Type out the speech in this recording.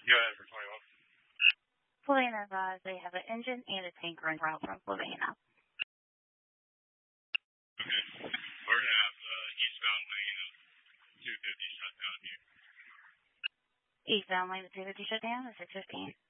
Go ahead for 21. Fully advised, they have an engine and a tank run route from Flavanna. Okay. We're going to have eastbound lane of 250 shut down here. Eastbound lane of 250 shut down, is it 15?